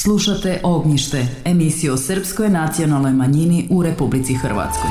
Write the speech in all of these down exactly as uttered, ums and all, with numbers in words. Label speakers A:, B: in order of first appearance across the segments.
A: Slušate Ognjište, emisiju o srpskoj nacionalnoj manjini u Republici Hrvatskoj.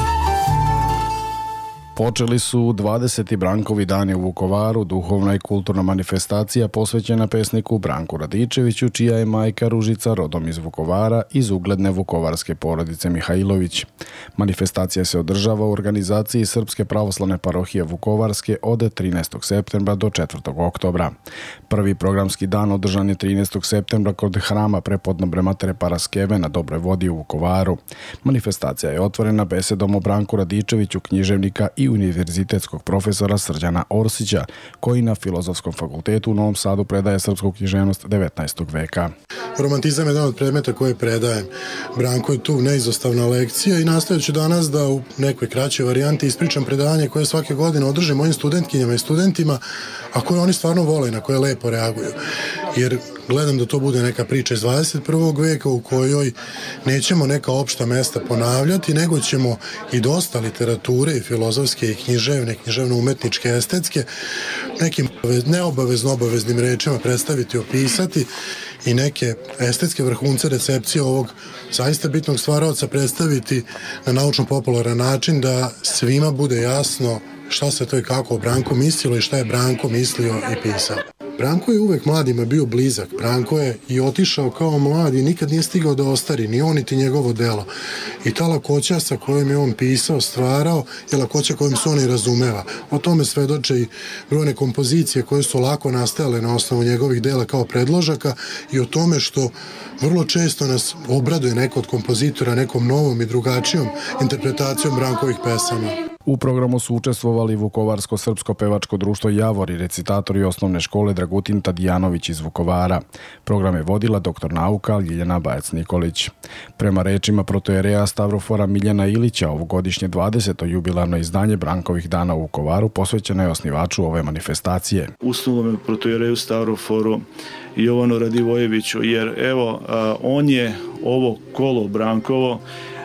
B: Počeli su dvadeseti Brankovi dani u Vukovaru, duhovna i kulturna manifestacija posvećena pesniku Branku Radičeviću, čija je majka Ružica rodom iz Vukovara, iz ugledne vukovarske porodice Mihajlović. Manifestacija se održava u organizaciji Srpske pravoslavne parohije Vukovarske od trinaestog septembra do četvrtog oktobra. Prvi programski dan održan je trinaestog septembra kod hrama Prepodnobre Matere Paraskeve na Dobroj vodi u Vukovaru. Manifestacija je otvorena besedom o Branku Radičeviću, književnika i univerzitetskog profesora Srđana Orsića, koji na Filozofskom fakultetu u Novom Sadu predaje srpsku književnost devetnaestog veka.
C: Romantizam je jedan od predmeta koje predajem. Branko je tu neizostavna lekcija i nastavit ću danas da u nekoj kraćoj varijanti ispričam predavanje koje svake godine održim mojim studentkinjama i studentima, a koje oni stvarno vole i na koje lepo reaguju. Jer gledam da to bude neka priča iz dvadeset prvog veka u kojoj nećemo neka opšta mesta ponavljati, nego ćemo i dosta literature i filozofske i književne, književno-umetničke, estetske, nekim neobavezno obaveznim rečima predstaviti, opisati i neke estetske vrhunce recepcije ovog zaista bitnog stvaraoca predstaviti na naučno-popularan način da svima bude jasno šta se to i kako o Branku mislilo i šta je Branko mislio i pisao. Branko je uvek mladima bio blizak. Branko je i otišao kao mlad i nikad nije stigao da ostari, ni on niti njegovo delo. I ta lakoća sa kojom je on pisao, stvarao, je lakoća kojom se on i razumeva. O tome svedoče i brojne kompozicije koje su lako nastajale na osnovu njegovih dela kao predložaka i o tome što vrlo često nas obraduje neko od kompozitora nekom novom i drugačijom interpretacijom Brankovih pesama.
B: U programu su učestvovali Vukovarsko-srpsko pevačko društvo Javor i recitatori osnovne škole Dragutin Tadijanović iz Vukovara. Program je vodila doktor nauka Ljiljana Bajac-Nikolić. Prema rečima protojereja Stavrofora Miljana Ilića, ovogodišnje dvadeseto jubilarno izdanje Brankovih dana u Vukovaru posvećeno je osnivaču ove manifestacije.
D: Uslovome protojereju Stavroforu Jovanu Radivojeviću, jer evo, on je ovo kolo Brankovo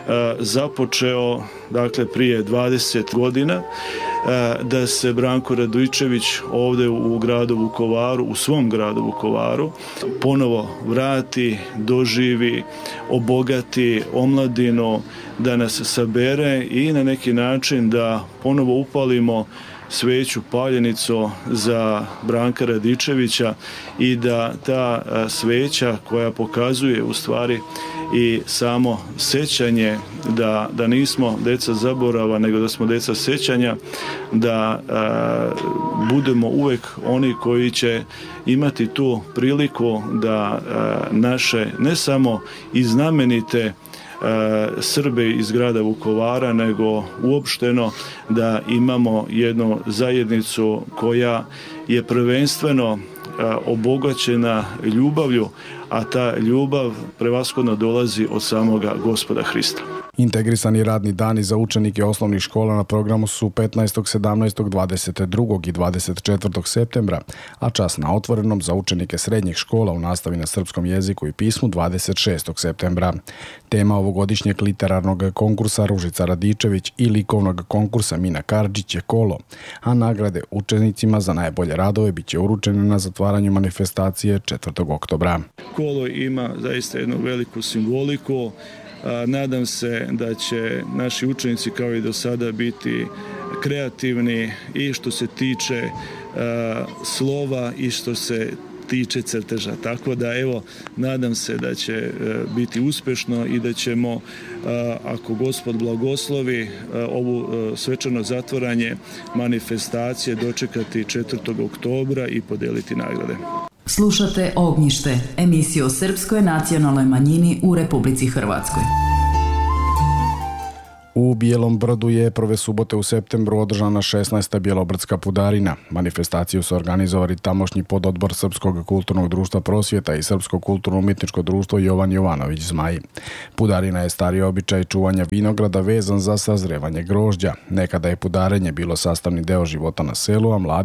D: započeo dakle prije dvadeset godina da se Branko Radičević ovdje u gradu Vukovaru, u svom gradu Vukovaru ponovo vrati, doživi, obogati omladinu, da nas sabere i na neki način da ponovo upalimo sveću, paljenicu za Branka Radičevića i da ta sveća koja pokazuje u stvari i samo sećanje da, da nismo deca zaborava, nego da smo deca sećanja, da a, budemo uvek oni koji će imati tu priliku da a, naše ne samo i znamenite Srbe iz grada Vukovara, nego uopšteno da imamo jednu zajednicu koja je prvenstveno obogaćena ljubavlju, a ta ljubav prevashodno dolazi od samoga Gospoda Hrista.
B: Integrisani radni dani za učenike osnovnih škola na programu su petnaestog, sedamnaestog, dvadeset drugog i dvadeset četvrtog septembra, a čas na otvorenom za učenike srednjih škola u nastavi na srpskom jeziku i pismu dvadeset šestog septembra. Tema ovogodišnjeg literarnog konkursa Ružica Radičević i likovnog konkursa Mina Kardžić je kolo, a nagrade učenicima za najbolje radove bit će uručene na zatvaranju manifestacije četvrtog oktobra.
D: Kolo ima zaista jednu veliku simboliku. Nadam se da će naši učenici kao i do sada biti kreativni i što se tiče uh, slova i što se tiče crteža. Tako da evo, nadam se da će uh, biti uspešno i da ćemo, uh, ako Gospod blagoslovi, uh, ovu uh, svečano zatvaranje manifestacije dočekati četvrtog oktobra i podeliti nagrade.
A: Slušate Ognjište, emisiju o srpskoj nacionalnoj manjini u Republici Hrvatskoj.
B: U Bijelom Brdu je prve subote u septembru održana šesnaesta Bjelobrdska pudarina. Manifestaciju su organizovali tamošnji pododbor Srpskog kulturnog društva Prosvjeta i Srpsko kulturno-umjetničko društvo Jovan Jovanović Zmaj. Pudarina je stari običaj čuvanja vinograda vezan za sazrevanje grožđa. Nekada je pudarenje bilo sastavni deo života na selu, a mladi